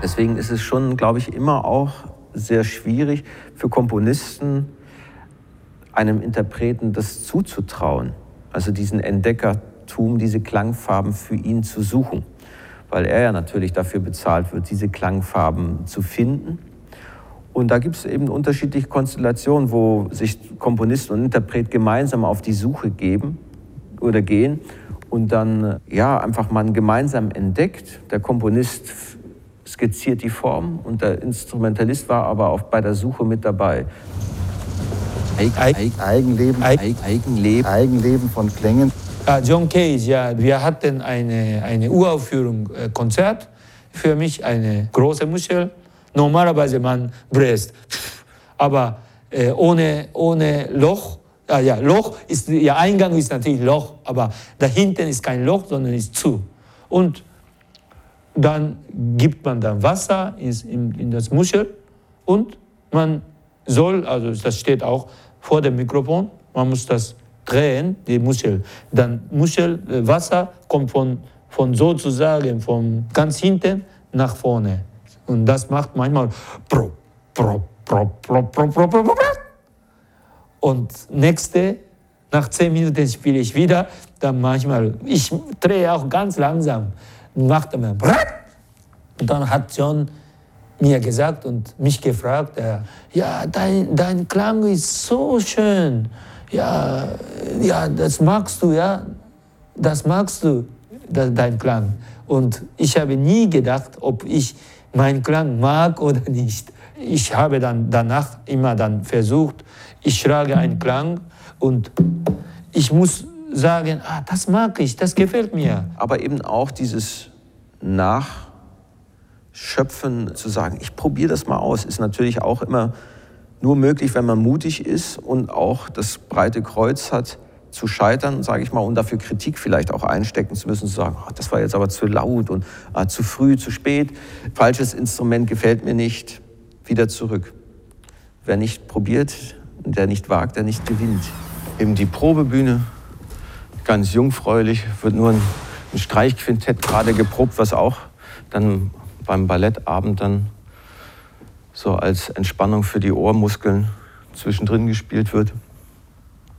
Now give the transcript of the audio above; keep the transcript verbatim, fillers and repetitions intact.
Deswegen ist es schon, glaube ich, immer auch sehr schwierig für Komponisten, einem Interpreten das zuzutrauen. Also diesen Entdeckertum, diese Klangfarben für ihn zu suchen. Weil er ja natürlich dafür bezahlt wird, diese Klangfarben zu finden. Und da gibt es eben unterschiedliche Konstellationen, wo sich Komponist und Interpret gemeinsam auf die Suche geben oder gehen und dann ja, einfach man gemeinsam entdeckt. Der Komponist skizziert die Form und der Instrumentalist war aber auch bei der Suche mit dabei. Eigen, Eigenleben, Eigen, Eigenleben, Eigenleben von Klängen. John Cage, ja, wir hatten eine, eine Uraufführung, äh, Konzert, für mich eine große Muschel. Normalerweise man bläst, aber äh, ohne, ohne Loch. Ah, ja, Loch ist, ja, Eingang ist natürlich Loch, aber dahinten ist kein Loch, sondern ist zu. Und dann gibt man dann Wasser ins, in, in das Muschel und man soll, also das steht auch vor dem Mikrofon, man muss das drehen, die Muschel. Dann Muschel, Wasser kommt von, von sozusagen von ganz hinten nach vorne. Und das macht manchmal pro, pro, pro, pro, pro, pro, pro, pro. Und nächste, nach zehn Minuten spiele ich wieder, dann manchmal, ich drehe auch ganz langsam, macht man und dann hat John mir gesagt und mich gefragt, er, ja, dein, dein Klang ist so schön, ja, ja, das magst du, ja, das magst du, das, dein Klang. Und ich habe nie gedacht, ob ich meinen Klang mag oder nicht. Ich habe dann danach immer dann versucht, ich schlage einen Klang und ich muss sagen, ah, das mag ich, das gefällt mir. Aber eben auch dieses Nachschöpfen, zu sagen, ich probiere das mal aus, ist natürlich auch immer nur möglich, wenn man mutig ist und auch das breite Kreuz hat, zu scheitern, sage ich mal, und dafür Kritik vielleicht auch einstecken zu müssen, zu sagen, oh, das war jetzt aber zu laut und ah, zu früh, zu spät, falsches Instrument gefällt mir nicht, wieder zurück. Wer nicht probiert, der nicht wagt, der nicht gewinnt. Eben die Probebühne, ganz jungfräulich, wird nur ein, ein Streichquintett gerade geprobt, was auch dann beim Ballettabend dann so als Entspannung für die Ohrmuskeln zwischendrin gespielt wird.